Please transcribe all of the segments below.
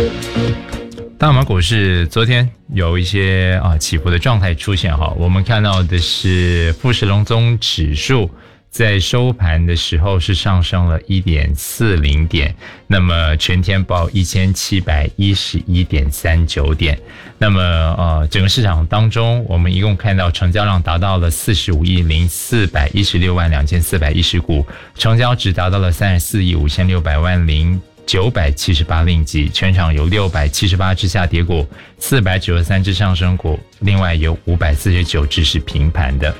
大马股市昨天有一些起伏的状态出现哈，我们看到的是富时龙综指数在收盘的时候是上升了 1.40 点，那么全天报 1711.39 点。那么整个市场当中，我们一共看到成交量达到了45.416万2410股，成交值达到了34.5600万978令吉，全场有678只下跌股，493只上升股，另外有549只是平盘的。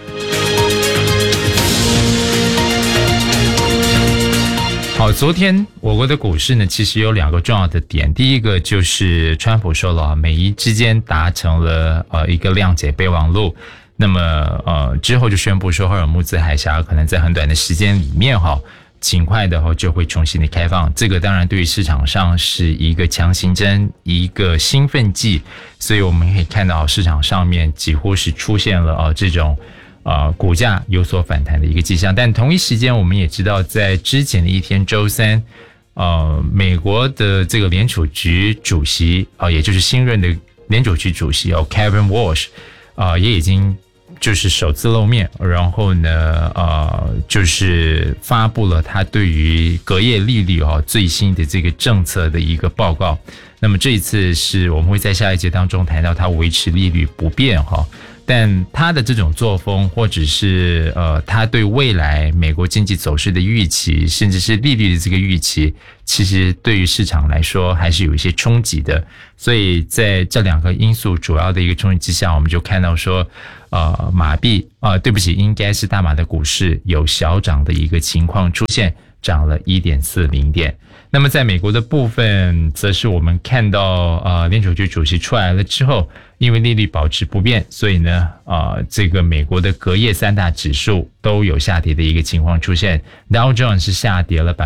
好，昨天我国的股市呢，其实有两个重要的点。第一个就是川普说了，美伊之间达成了一个谅解备忘录，那么之后就宣布说，赫尔木兹海峡可能在很短的时间里面尽快的就会重新的开放，这个当然对于市场上是一个强心针，一个兴奋剂，所以我们可以看到市场上面几乎是出现了这种股价有所反弹的一个迹象。但同一时间我们也知道，在之前的一天周三，美国的这个联储局主席也就是新任的联储局主席Kevin Walsh 也已经就是首次露面，然后呢就是发布了他对于隔夜利率最新的这个政策的一个报告。那么这一次是我们会在下一节当中谈到他维持利率不变但他的这种作风，或者是他对未来美国经济走势的预期，甚至是利率的这个预期，其实对于市场来说还是有一些冲击的。所以在这两个因素主要的一个冲击之下，我们就看到说马币对不起，应该是大马的股市有小涨的一个情况出现，涨了 1.40 点。那么在美国的部分，则是我们看到联储局主席出来了之后，因为利率保持不变，所以呢这个美国的隔夜三大指数都有下跌的一个情况出现。Dow Jones 是下跌了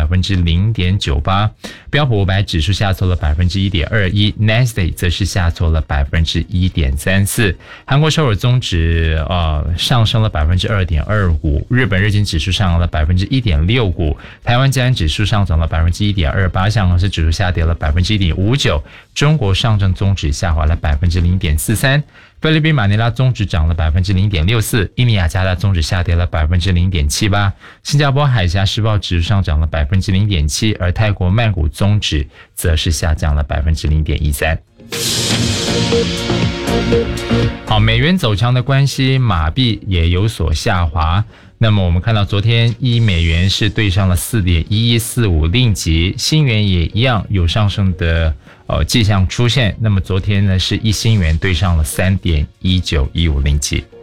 0.98%， 标普500指数下挫了 1.21%， Nasdaq 则是下挫了 1.34%。 韩国首尔综指上升了 2.25%， 日本日经指数上涨了 1.65%， 台湾加权指数上涨了 1.28%， 香港市指数下跌了 1.59%， 中国上证综指下滑了 0.43%， 菲律宾马尼拉综指涨了 0.64%， 印尼雅加达综指下跌了 0.78%， 新加坡海峡时报指数上涨了 0.7%， 而泰国曼谷综指则是下降了 0.13%。好，美元走强的关系，马币也有所下滑。那么我们看到昨天1美元是对上了 4.1145 令吉，新元也一样有上升的迹象出现。那么昨天呢是1新元对上了 3.1915 令吉。